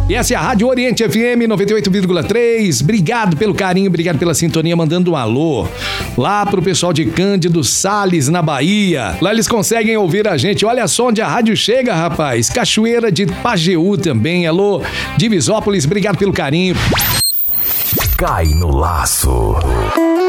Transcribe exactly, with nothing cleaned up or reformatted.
E essa é a Rádio Oriente F M noventa e oito vírgula três. Obrigado pelo carinho, obrigado pela sintonia, mandando um alô lá pro pessoal de Cândido Sales, na Bahia. Lá eles conseguem ouvir a gente. Olha só onde a rádio chega, rapaz. Cachoeira de Pajeú também. Alô, Divisópolis, obrigado pelo carinho. Cai no laço.